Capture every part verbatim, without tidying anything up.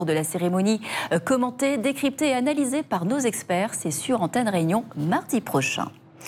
de la cérémonie, commenté, décrypté et analysé par nos experts. C'est sur Antenne Réunion mardi prochain.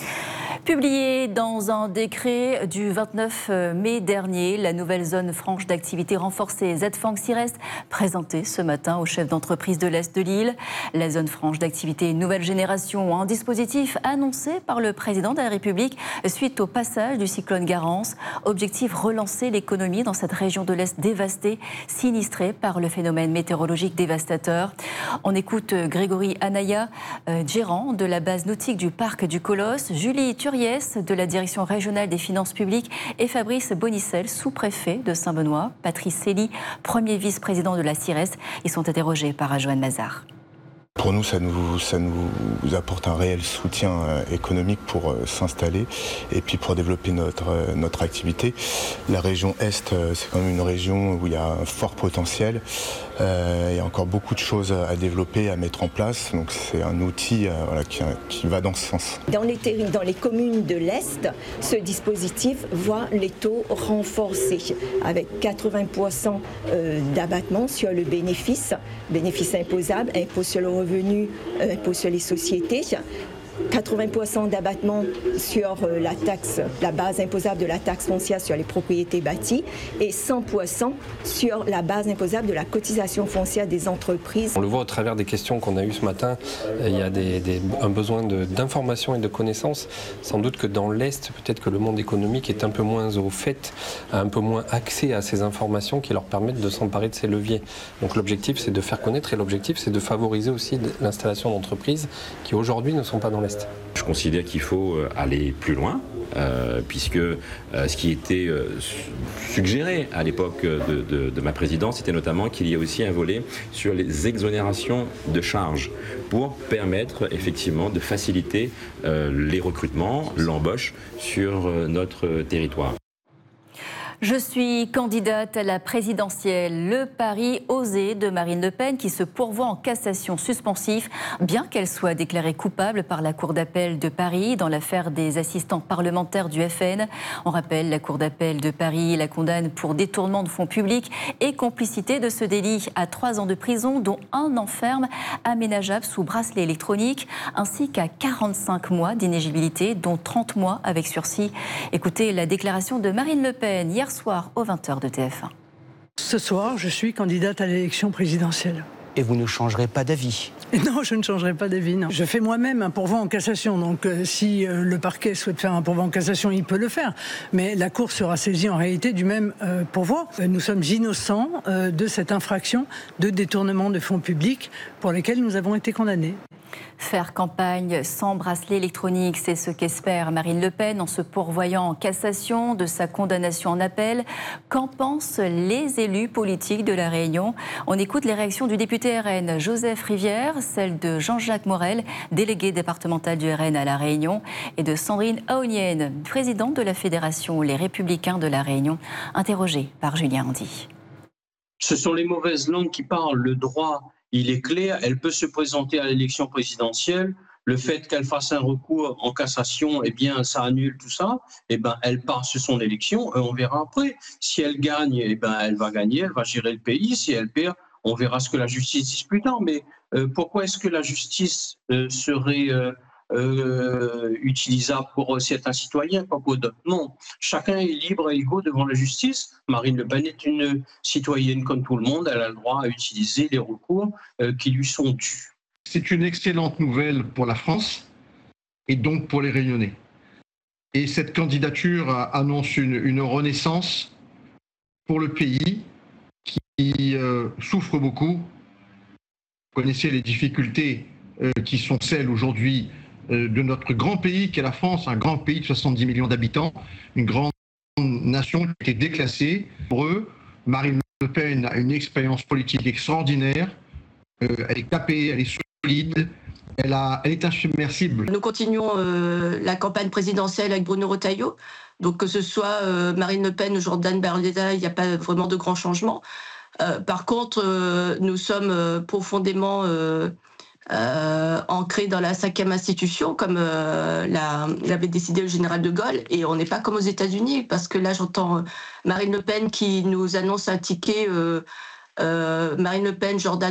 Publié dans un décret du vingt-neuf mai dernier, la nouvelle zone franche d'activité renforcée Z-Fank-Sirest, présentée ce matin au chef d'entreprise de l'Est de l'île. La zone franche d'activité nouvelle génération, un dispositif annoncé par le président de la République suite au passage du cyclone Garance. Objectif, relancer l'économie dans cette région de l'Est dévastée, sinistrée par le phénomène météorologique dévastateur. On écoute Grégory Anaya, euh, gérant de la base nautique du parc du Colosse, Julie Turiez de la direction régionale des finances publiques et Fabrice Bonicel, sous-préfet de Saint-Benoît, Patrice Célie, premier vice-président de la Sirest. Ils sont interrogés par Joanne Mazard. Pour nous, ça nous, ça nous apporte un réel soutien économique pour euh, s'installer et puis pour développer notre, euh, notre activité. La région Est, euh, c'est quand même une région où il y a un fort potentiel. Euh, il y a encore beaucoup de choses à développer, à mettre en place. Donc c'est un outil euh, voilà, qui, qui va dans ce sens. Dans les, terri- dans les communes de l'Est, ce dispositif voit les taux renforcés avec quatre-vingts pour cent euh, d'abattement sur le bénéfice, bénéfice imposable, impôt sur le revenu, euh, impôt sur les sociétés. quatre-vingts pour cent d'abattement sur la taxe, la base imposable de la taxe foncière sur les propriétés bâties et cent pour cent sur la base imposable de la cotisation foncière des entreprises. On le voit au travers des questions qu'on a eues ce matin, il y a des, des, un besoin de, d'information et de connaissances. Sans doute que dans l'Est, peut-être que le monde économique est un peu moins au fait, a un peu moins accès à ces informations qui leur permettent de s'emparer de ces leviers. Donc l'objectif, c'est de faire connaître et l'objectif, c'est de favoriser aussi l'installation d'entreprises qui aujourd'hui ne sont pas dans l'Est. Je considère qu'il faut aller plus loin, euh, puisque euh, ce qui était euh, suggéré à l'époque de, de, de ma présidence, c'était notamment qu'il y ait aussi un volet sur les exonérations de charges pour permettre effectivement de faciliter euh, les recrutements, l'embauche sur euh, notre territoire. Je suis candidate à la présidentielle. Le pari osé de Marine Le Pen qui se pourvoit en cassation suspensif, bien qu'elle soit déclarée coupable par la Cour d'appel de Paris dans l'affaire des assistants parlementaires du F N. On rappelle, la Cour d'appel de Paris la condamne pour détournement de fonds publics et complicité de ce délit à trois ans de prison, dont un an ferme aménageable sous bracelet électronique, ainsi qu'à quarante-cinq mois d'inéligibilité, dont trente mois avec sursis. Écoutez la déclaration de Marine Le Pen hier soir aux vingt heures de T F un. Ce soir, je suis candidate à l'élection présidentielle. Et vous ne changerez pas d'avis? Non, je ne changerai pas d'avis, non. Je fais moi-même un pourvoi en cassation, donc euh, si euh, le parquet souhaite faire un pourvoi en cassation, il peut le faire. Mais la Cour sera saisie en réalité du même euh, pourvoi. Euh, nous sommes innocents euh, de cette infraction de détournement de fonds publics pour lesquels nous avons été condamnés. Faire campagne sans bracelet électronique, c'est ce qu'espère Marine Le Pen en se pourvoyant en cassation de sa condamnation en appel. Qu'en pensent les élus politiques de La Réunion? On écoute les réactions du député R N Joseph Rivière, celle de Jean-Jacques Morel, délégué départemental du R N à La Réunion, et de Sandrine Aonienne, présidente de la Fédération Les Républicains de La Réunion, interrogée par Julien Handy. Ce sont les mauvaises langues qui parlent. Le droit, il est clair, elle peut se présenter à l'élection présidentielle. Le fait qu'elle fasse un recours en cassation, eh bien, ça annule tout ça. Eh ben, elle passe son élection et on verra après. Si elle gagne, eh ben, elle va gagner, elle va gérer le pays. Si elle perd, on verra ce que la justice dit plus tard. Mais euh, pourquoi est-ce que la justice euh, serait euh, euh, utilisable pour certains citoyens, pas pour d'autres? Non, chacun est libre et égaux devant la justice. Marine Le Pen est une citoyenne comme tout le monde. Elle a le droit à utiliser les recours euh, qui lui sont dus. C'est une excellente nouvelle pour la France et donc pour les Réunionnais. Et cette candidature annonce une, une renaissance pour le pays qui euh, souffre beaucoup. Vous connaissez les difficultés euh, qui sont celles aujourd'hui euh, de notre grand pays qu'est la France, un grand pays de soixante-dix millions d'habitants, une grande nation qui est déclassée. Pour eux, Marine Le Pen a une expérience politique extraordinaire. Euh, elle est capée, elle est solide, elle, a, elle est insubmersible. Nous continuons euh, la campagne présidentielle avec Bruno Retailleau. Donc que ce soit euh, Marine Le Pen ou Jordan Bardella, il n'y a pas vraiment de grands changements. Euh, par contre, euh, nous sommes euh, profondément euh, euh, ancrés dans la cinquième institution, comme euh, l'a, l'avait décidé le général de Gaulle, et on n'est pas comme aux États-Unis, parce que là j'entends euh, Marine Le Pen qui nous annonce un ticket, euh, euh, Marine Le Pen, Jordan